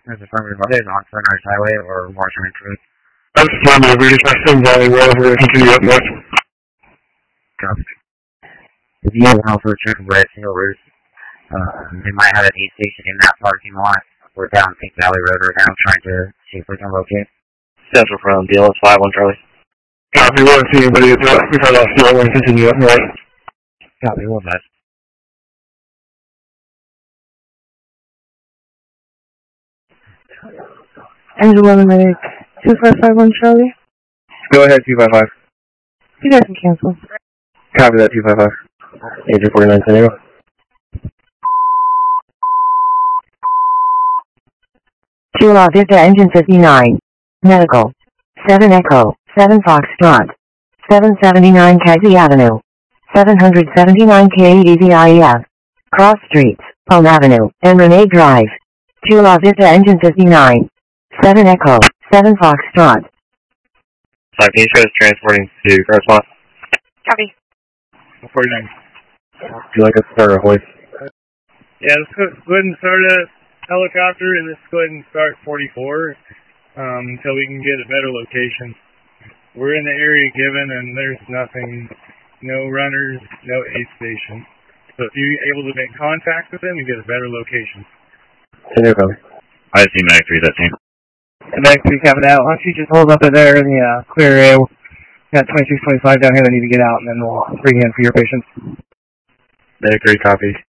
As affirmative, are they on Sunrise Highway or Washington Road? That's affirmative. We're just passing Valley Road. We're going to continue up north. Copy. If you have also check Red Single Roost, they might have an aid station in that parking lot. We're down Pink Valley Road right now trying to see if we can locate. Central from DLS 51 Charlie. Copy. We don't see anybody at that. We've had off the we're going to continue up north. Copy. Well, best. Angela Medic 2551 Charlie. Go ahead, 255. You guys can cancel. Copy that, 255. Agent 49 San Diego. Chula Vista Engine 59. Medical. 7 Echo. 7 Foxtrot. 779 Casey Avenue. 779 KEDVIEF. Cross Streets, Palm Avenue, and Renee Drive. Chula Vista Engine 59. 7 Echo. 7 Foxtrot. Can you show us transporting to correspond? Copy. 49. Would you like us to start a hoist? Yeah, let's go ahead and start a helicopter, and let's go ahead and start 44 until we can get a better location. We're in the area given, and there's nothing, no runners, no aid station. So if you're able to make contact with them, you get a better location. San Diego. I see Mag 3, that team. Mag 3 coming out. Why don't you just hold up in there in the clear area? We got 2625 down here that need to get out, and then we'll bring you in for your patients. Mag 3, copy.